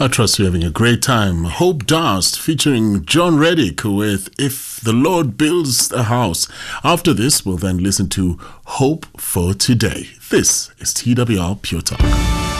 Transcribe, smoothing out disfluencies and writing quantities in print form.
I trust you're having a great time. Hope Dust featuring John Reddick with If the Lord Builds a House. After this, we'll then listen to Hope for Today. This is TWR Pure Talk.